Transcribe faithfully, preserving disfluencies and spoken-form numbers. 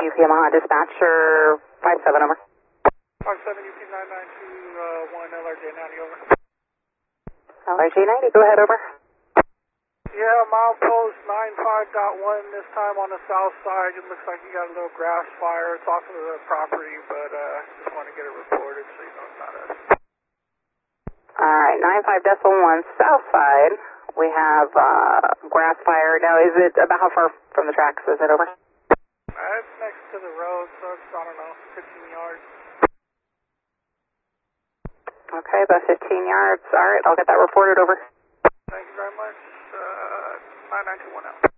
U P Yamaha dispatcher five seven, over. five seven U P nine nine two one L R J ninety, over. L R J ninety, go ahead, over. Yeah, milepost nine five dot one this time on the south side. It looks like you got a little grass fire. It's off of the property, but uh, just want to get it reported so you know it's not us. Alright, nine five decimal one south side. We have uh, grass fire. Now, is it about how far from the tracks is it, over? Uh, it's next to the road, so it's, I don't know, fifteen yards. Okay, about fifteen yards. Alright, I'll get that reported, over. Thank you very much. Uh, nine nine two one out.